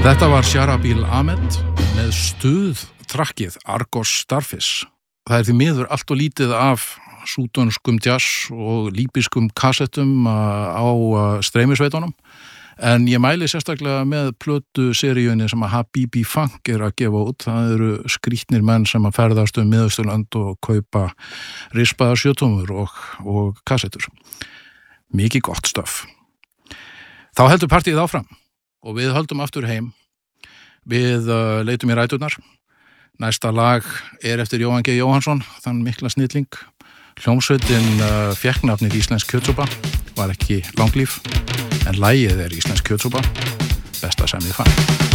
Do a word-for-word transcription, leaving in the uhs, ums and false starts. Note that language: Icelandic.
Þetta var Sharabil Ahmed með stuð trakkið Argos Starfish. Það er því miður allt og lítið af súdönskum jazz og líbískum kassettum á streymisveitunum, en ég mæli sérstaklega með plötu seríunni sem að Habibi Funk er að gefa út. Það eru skrýtnir menn sem að ferðast um Miðausturlönd og kaupa rispaðar sjötómur og, og kassettur. Mikið gott stöf. Þá heldur partíið áfram og við höldum aftur heim. Við uh, leitum í ræturnar. Næsta lag er eftir Jóhann G. Jóhannsson, þann mikla snilling. Hljómsveitin uh, fékk nafnið Íslensk kjötsúpa, var ekki langlíf, en lagið er Íslensk kjötsúpa, besta sem við fann.